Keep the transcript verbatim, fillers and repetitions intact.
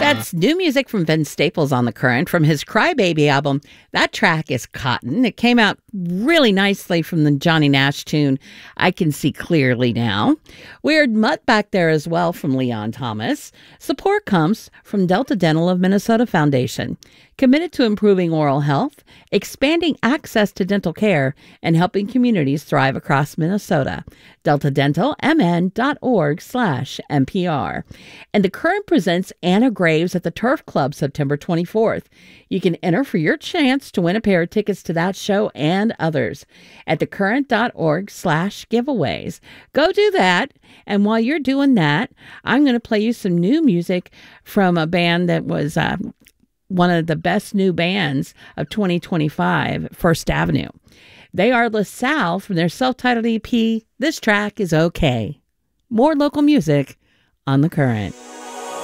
That's new music from Vince Staples on The Current from his Crybaby album. That track is Cotton. It came out really nicely from the Johnny Nash tune, I Can See Clearly Now. Weird Mutt back there as well from Leon Thomas. Support comes from Delta Dental of Minnesota Foundation, committed to improving oral health, expanding access to dental care, and helping communities thrive across Minnesota. delta dental m n dot org slash N P R. And The Current presents Anna Graves at the Turf Club September twenty-fourth. You can enter for your chance to win a pair of tickets to that show and others at thecurrent.org slash giveaways. Go do that. And while you're doing that, I'm going to play you some new music from a band that was uh, one of the best new bands of twenty twenty-five, First Avenue. They are LaSalle from their self-titled E P. This track is Okay. More local music on The Current.